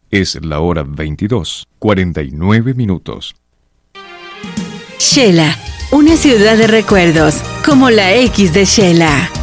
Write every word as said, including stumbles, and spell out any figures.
Es la hora veintidós, cuarenta y nueve minutos. Shela, una ciudad de recuerdos, como la X de Shela.